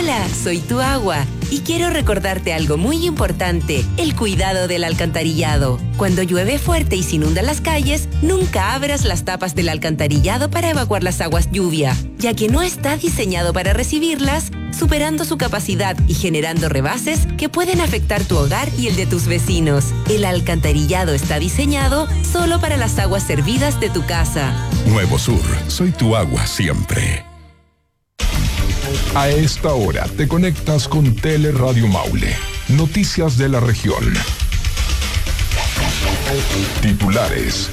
Hola, soy tu agua y quiero recordarte algo muy importante, el cuidado del alcantarillado. Cuando llueve fuerte y se inundan las calles, nunca abras las tapas del alcantarillado para evacuar las aguas lluvia, ya que no está diseñado para recibirlas, superando su capacidad y generando rebases que pueden afectar tu hogar y el de tus vecinos. El alcantarillado está diseñado solo para las aguas servidas de tu casa. Nuevo Sur, soy tu agua siempre. A esta hora te conectas con Teleradio Maule. Noticias de la región. Titulares.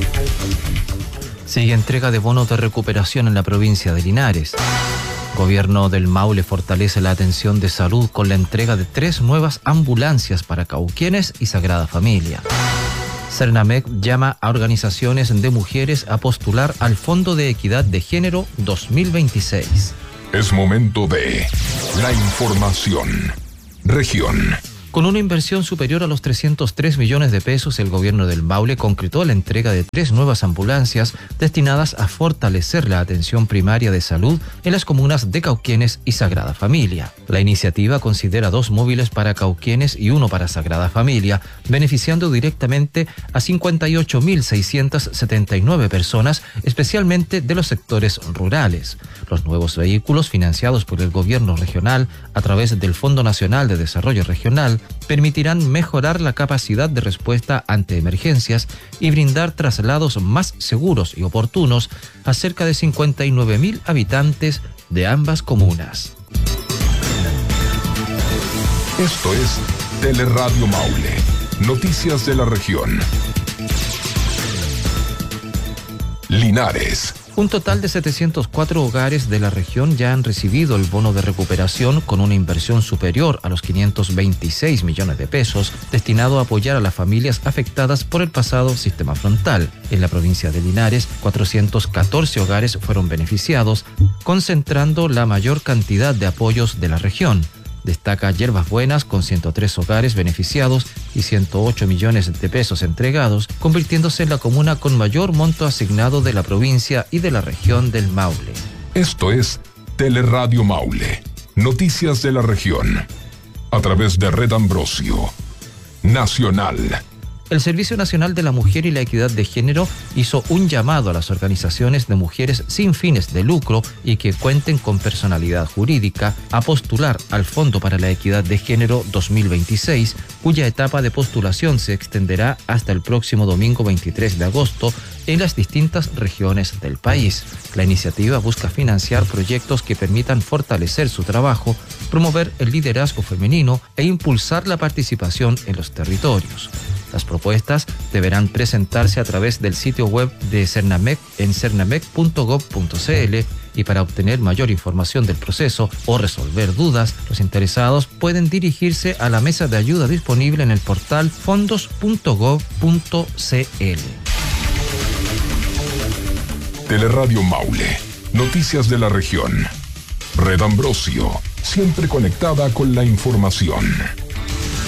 Sigue entrega de bonos de recuperación en la provincia de Linares. Gobierno del Maule fortalece la atención de salud con la entrega de 3 nuevas ambulancias para Cauquenes y Sagrada Familia. Cernamec llama a organizaciones de mujeres a postular al Fondo de Equidad de Género 2026. Es momento de la información. Región. Con una inversión superior a los 303 millones de pesos, el gobierno del Maule concretó la entrega de 3 nuevas ambulancias destinadas a fortalecer la atención primaria de salud en las comunas de Cauquenes y Sagrada Familia. La iniciativa considera 2 móviles para Cauquenes y 1 para Sagrada Familia, beneficiando directamente a 58.679 personas, especialmente de los sectores rurales. Los nuevos vehículos, financiados por el gobierno regional a través del Fondo Nacional de Desarrollo Regional, permitirán mejorar la capacidad de respuesta ante emergencias y brindar traslados más seguros y oportunos a cerca de 59.000 habitantes de ambas comunas. Esto es Teleradio Maule. Noticias de la región. Linares. Un total de 704 hogares de la región ya han recibido el bono de recuperación con una inversión superior a los 526 millones de pesos destinado a apoyar a las familias afectadas por el pasado sistema frontal. En la provincia de Linares, 414 hogares fueron beneficiados, concentrando la mayor cantidad de apoyos de la región. Destaca Yerbas Buenas con 103 hogares beneficiados y 108 millones de pesos entregados, convirtiéndose en la comuna con mayor monto asignado de la provincia y de la región del Maule. Esto es Teleradio Maule. Noticias de la región. A través de Red Ambrosio. Nacional. El Servicio Nacional de la Mujer y la Equidad de Género hizo un llamado a las organizaciones de mujeres sin fines de lucro y que cuenten con personalidad jurídica a postular al Fondo para la Equidad de Género 2026, cuya etapa de postulación se extenderá hasta el próximo domingo 23 de agosto en las distintas regiones del país. La iniciativa busca financiar proyectos que permitan fortalecer su trabajo, promover el liderazgo femenino e impulsar la participación en los territorios. Las propuestas deberán presentarse a través del sitio web de Cernamec en cernamec.gov.cl y para obtener mayor información del proceso o resolver dudas, los interesados pueden dirigirse a la mesa de ayuda disponible en el portal fondos.gov.cl. Teleradio Maule. Noticias de la región. Red Ambrosio. Siempre conectada con la información.